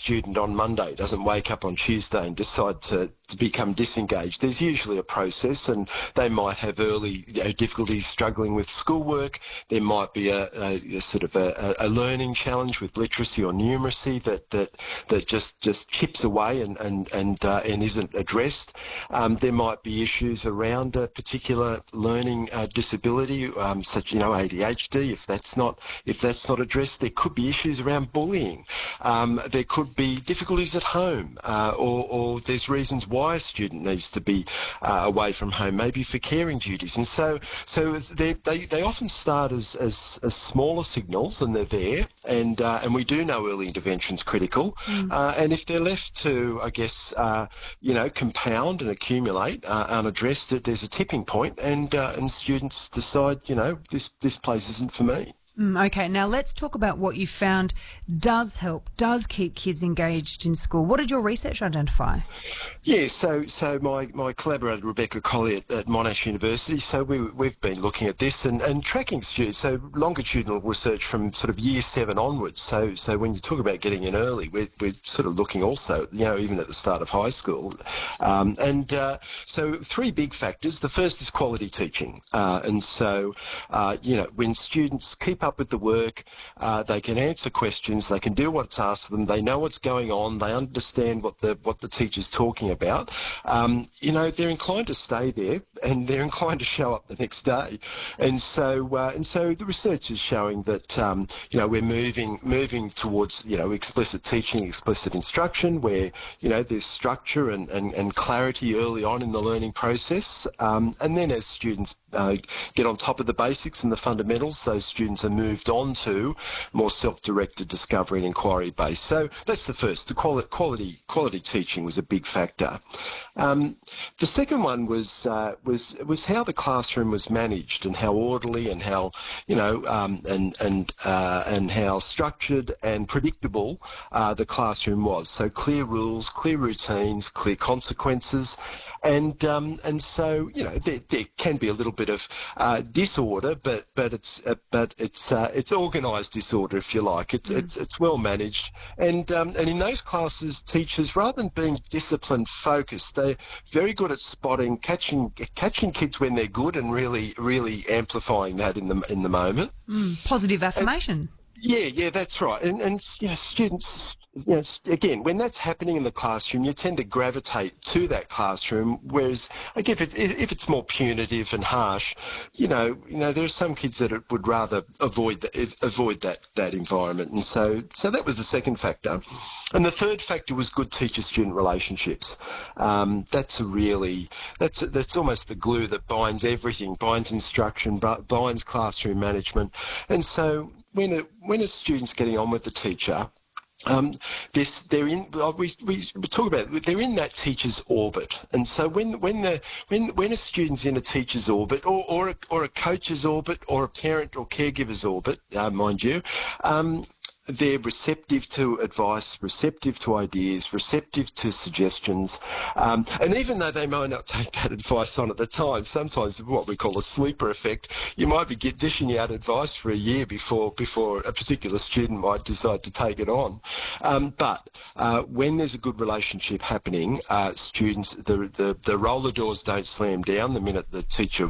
student on Monday doesn't wake up on Tuesday and decide to become disengaged. There's usually a process, and they might have early difficulties struggling with schoolwork. There might be a sort of a learning challenge with literacy or numeracy that just chips away and isn't addressed. There might be issues around a particular learning disability, such ADHD. If that's not addressed, there could be issues around bullying. There could be difficulties at home, or there's reasons why a student needs to be away from home, maybe for caring duties. And so they often start as smaller signals, and they're there. And we do know early intervention's critical. And if they're left to, I guess, compound and accumulate unaddressed, there's a tipping point, and students decide, this place isn't for me. Okay, now let's talk about what you found does help, does keep kids engaged in school. What did your research identify? Yeah, so my collaborator Rebecca Collier at Monash University, so we've been looking at this and tracking students, so longitudinal research from sort of year 7 onwards. So when you talk about getting in early, we're sort of looking also, even at the start of high school. So 3 big factors. The first is quality teaching. When students keep up with the work, they can answer questions, they can do what's asked of them, they know what's going on, they understand what the teacher's talking about. They're inclined to stay there, and they're inclined to show up the next day. And so the research is showing that we're moving towards explicit teaching, explicit instruction, where there's structure and clarity early on in the learning process, and then as students get on top of the basics and the fundamentals, those students are moved on to more self-directed discovery and inquiry based. So that's the first. The quality teaching was a big factor. The second one was how the classroom was managed, and how orderly, and how and how structured and predictable the classroom was. So clear rules, clear routines, clear consequences, and so there can be a little bit of disorder, but it's organised disorder, if you like. It's well managed, and in those classes, teachers, rather than being discipline focused, they're very good at spotting, catching kids when they're good, and really amplifying that in the moment. Positive affirmation. Yeah, that's right. And students, again, when that's happening in the classroom, you tend to gravitate to that classroom. Whereas, like, if it's more punitive and harsh, there are some kids that would rather avoid that environment. And so that was the second factor. And the third factor was good teacher-student relationships. That's almost the glue that binds everything, binds instruction, binds classroom management. And so when a student's getting on with the teacher, we talk about it, they're in that teacher's orbit, and so when a student's in a teacher's orbit, or a coach's orbit, or a parent or caregiver's orbit, mind you, they're receptive to advice, receptive to ideas, receptive to suggestions, and even though they might not take that advice on at the time, sometimes what we call a sleeper effect, you might be dishing out advice for a year before a particular student might decide to take it on. But when there's a good relationship happening, students, the roller doors don't slam down the minute the teacher